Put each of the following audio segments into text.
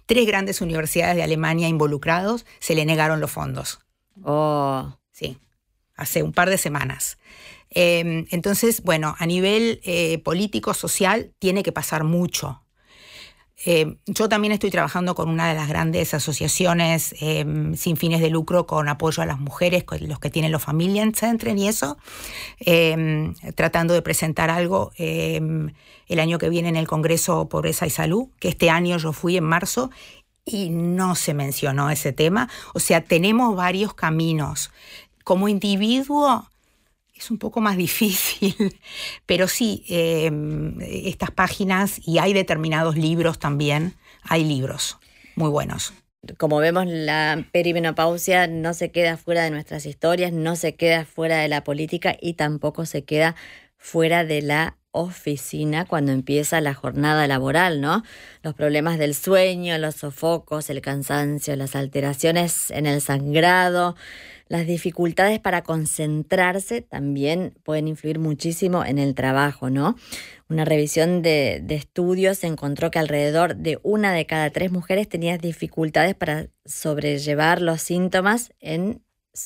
3 grandes universidades de Alemania involucrados, se le negaron los fondos. Oh. Sí, hace un par de semanas. Entonces, bueno, a nivel político, social, tiene que pasar mucho. Yo también estoy trabajando con una de las grandes asociaciones sin fines de lucro con apoyo a las mujeres, con los que tienen los Familienzentren y eso, tratando de presentar algo el año que viene en el Congreso Pobreza y Salud, que este año yo fui en marzo y no se mencionó ese tema. O sea, tenemos varios caminos. Como individuo es un poco más difícil, pero sí, estas páginas, y hay determinados libros también, hay libros muy buenos. Como vemos, la perimenopausia no se queda fuera de nuestras historias, no se queda fuera de la política y tampoco se queda fuera de la oficina cuando empieza la jornada laboral, ¿no? Los problemas del sueño, los sofocos, el cansancio, las alteraciones en el sangrado, las dificultades para concentrarse también pueden influir muchísimo en el trabajo, ¿no? Una revisión de estudios encontró que alrededor de 1 de cada 3 mujeres tenía dificultades para sobrellevar los síntomas en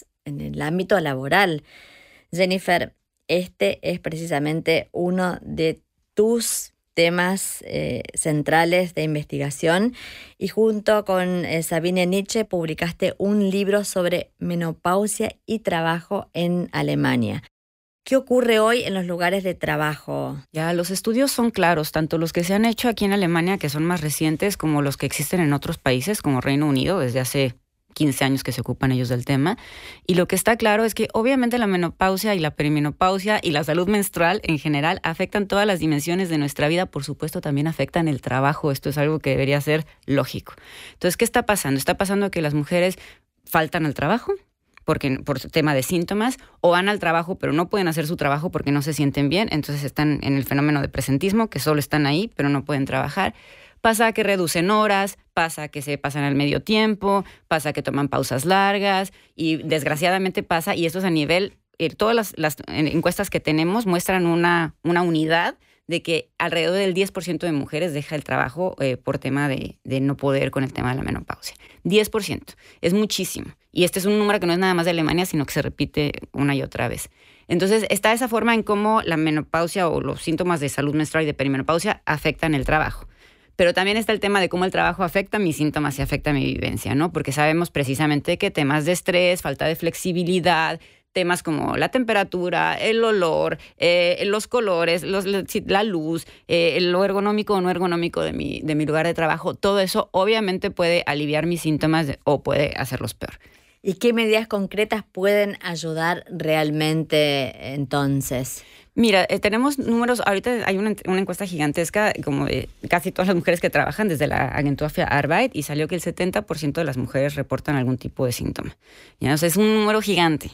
el ámbito laboral. Jennifer, este es precisamente uno de tus temas centrales de investigación y junto con Sabine Nitsche publicaste un libro sobre menopausia y trabajo en Alemania. ¿Qué ocurre hoy en los lugares de trabajo? Ya, los estudios son claros, tanto los que se han hecho aquí en Alemania, que son más recientes, como los que existen en otros países, como Reino Unido, desde hace 15 años que se ocupan ellos del tema. Y lo que está claro es que obviamente la menopausia y la perimenopausia y la salud menstrual en general afectan todas las dimensiones de nuestra vida. Por supuesto, también afectan el trabajo. Esto es algo que debería ser lógico. Entonces, ¿qué está pasando? Está pasando que las mujeres faltan al trabajo por tema de síntomas, o van al trabajo pero no pueden hacer su trabajo porque no se sienten bien. Entonces están en el fenómeno de presentismo, que solo están ahí pero no pueden trabajar. Pasa que reducen horas, pasa que se pasan al medio tiempo, pasa que toman pausas largas y desgraciadamente pasa, y esto es a nivel, todas las encuestas que tenemos muestran una unidad de que alrededor del 10% de mujeres deja el trabajo por tema de no poder con el tema de la menopausia. 10%, es muchísimo. Y este es un número que no es nada más de Alemania, sino que se repite una y otra vez. Entonces, está esa forma en cómo la menopausia o los síntomas de salud menstrual y de perimenopausia afectan el trabajo. Pero también está el tema de cómo el trabajo afecta mis síntomas y afecta mi vivencia, ¿no? Porque sabemos precisamente que temas de estrés, falta de flexibilidad, temas como la temperatura, el olor, los colores, la luz, lo ergonómico o no ergonómico de mi lugar de trabajo, todo eso obviamente puede aliviar mis síntomas o puede hacerlos peor. ¿Y qué medidas concretas pueden ayudar realmente entonces? Mira, tenemos números, ahorita hay una encuesta gigantesca como de casi todas las mujeres que trabajan desde la Agentur für Arbeit y salió que el 70% de las mujeres reportan algún tipo de síntoma. ¿Ya? O sea, es un número gigante.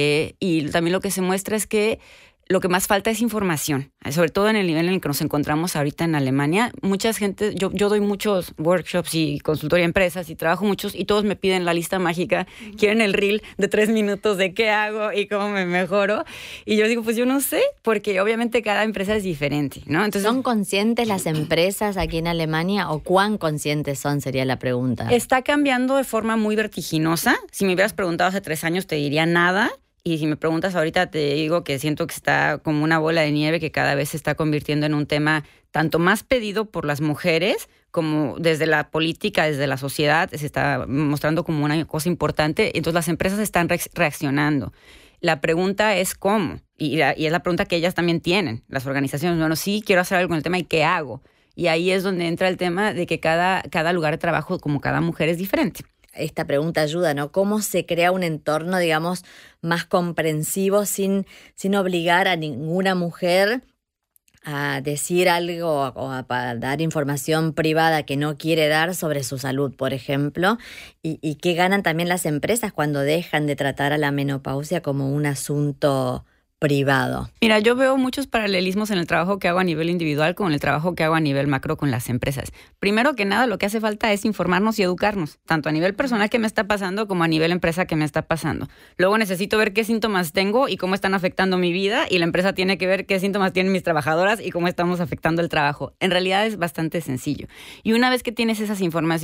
Y también lo que se muestra es que lo que más falta es información, sobre todo en el nivel en el que nos encontramos ahorita en Alemania. Mucha gente, yo doy muchos workshops y consultoría a empresas y trabajo muchos y todos me piden la lista mágica, quieren el reel de 3 minutos de qué hago y cómo me mejoro. Y yo digo, pues yo no sé, porque obviamente cada empresa es diferente, ¿no? Entonces, ¿son conscientes las empresas aquí en Alemania o cuán conscientes son, sería la pregunta? Está cambiando de forma muy vertiginosa. Si me hubieras preguntado hace 3 años te diría nada. Y si me preguntas ahorita te digo que siento que está como una bola de nieve que cada vez se está convirtiendo en un tema tanto más pedido por las mujeres como desde la política, desde la sociedad, se está mostrando como una cosa importante. Entonces las empresas están reaccionando. La pregunta es cómo. Y es la pregunta que ellas también tienen, las organizaciones. Bueno, sí, quiero hacer algo con el tema y ¿qué hago? Y ahí es donde entra el tema de que cada lugar de trabajo, como cada mujer, es diferente. Esta pregunta ayuda, ¿no? ¿Cómo se crea un entorno, digamos, más comprensivo sin obligar a ninguna mujer a decir algo o a dar información privada que no quiere dar sobre su salud, por ejemplo? ¿Y qué ganan también las empresas cuando dejan de tratar a la menopausia como un asunto privado? Mira, yo veo muchos paralelismos en el trabajo que hago a nivel individual con el trabajo que hago a nivel macro con las empresas. Primero que nada, lo que hace falta es informarnos y educarnos, tanto a nivel personal que me está pasando como a nivel empresa que me está pasando. Luego necesito ver qué síntomas tengo y cómo están afectando mi vida, y la empresa tiene que ver qué síntomas tienen mis trabajadoras y cómo estamos afectando el trabajo. En realidad es bastante sencillo. Y una vez que tienes esas informaciones,